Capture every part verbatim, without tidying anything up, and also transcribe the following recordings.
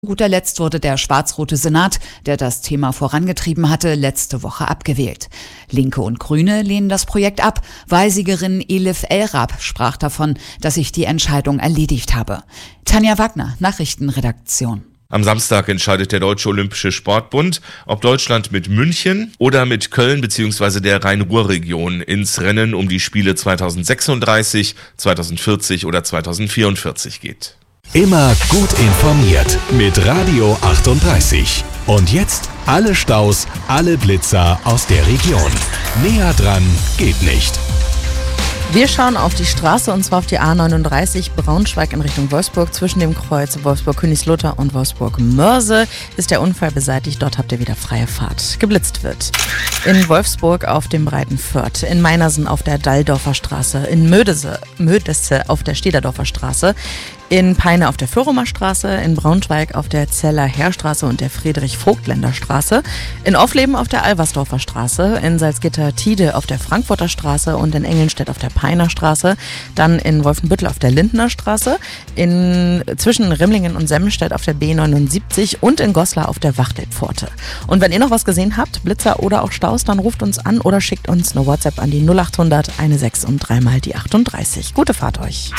Zu guter Letzt wurde der schwarz-rote Senat, der das Thema vorangetrieben hatte, letzte Woche abgewählt. Linke und Grüne lehnen das Projekt ab. Wahlsiegerin Elif El-Rab sprach davon, dass sich die Entscheidung erledigt habe. Tanja Wagner, Nachrichtenredaktion. Am Samstag entscheidet der Deutsche Olympische Sportbund, ob Deutschland mit München oder mit Köln bzw. der Rhein-Ruhr-Region ins Rennen um die Spiele zweitausendsechsunddreißig, zweitausendvierzig oder zweitausendvierundvierzig geht. Immer gut informiert mit Radio achtunddreißig. Und jetzt alle Staus, alle Blitzer aus der Region. Näher dran geht nicht. Wir schauen auf die Straße und zwar auf die A neununddreißig Braunschweig in Richtung Wolfsburg. Zwischen dem Kreuz Wolfsburg-Königslutter und Wolfsburg-Mörse ist der Unfall beseitigt. Dort habt ihr wieder freie Fahrt. Geblitzt wird. In Wolfsburg auf dem Breiten Fürth, in Meinersen auf der Dalldorfer Straße, in Mödese, Mödesse auf der Stederdorfer Straße, in Peine auf der Föhrumer Straße, in Braunschweig auf der Zeller Heerstraße und der Friedrich-Vogtländer Straße, in Offleben auf der Alversdorfer Straße, in Salzgitter-Tide auf der Frankfurter Straße und in Engelnstedt auf der Peiner Straße, dann in Wolfenbüttel auf der Lindner Straße, in, zwischen Rimlingen und Semmelstedt auf der B neunundsiebzig und in Goslar auf der Wachtelpforte. Und wenn ihr noch was gesehen habt, Blitzer oder auch Staus, dann ruft uns an oder schickt uns eine WhatsApp an die null achthundert sechzehn und dreimal die achtunddreißig. Gute Fahrt euch!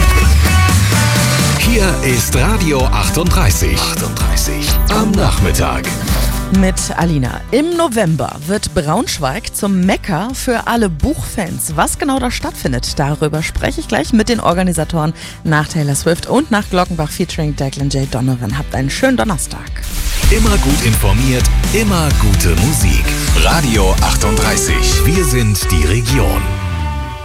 Hier ist Radio achtunddreißig. achtunddreißig am Nachmittag. Mit Alina. Im November wird Braunschweig zum Mekka für alle Buchfans. Was genau da stattfindet, darüber spreche ich gleich mit den Organisatoren nach Taylor Swift und nach Glockenbach featuring Declan J. Donovan. Habt einen schönen Donnerstag. Immer gut informiert, immer gute Musik. Radio achtunddreißig. Wir sind die Region.